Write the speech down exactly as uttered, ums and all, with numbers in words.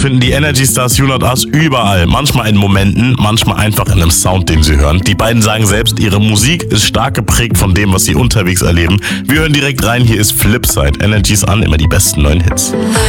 finden die Energy Stars You Not Us überall. Manchmal in Momenten, manchmal einfach in einem Sound, den sie hören. Die beiden sagen selbst, ihre Musik ist stark geprägt von dem, was sie unterwegs erleben. Wir hören direkt rein, hier ist Flipside. Energies an, immer die besten neuen Hits.